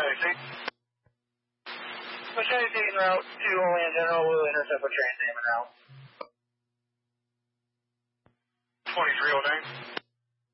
seat. Machete seat en route to Olean General will intercept with train name and route. 2309.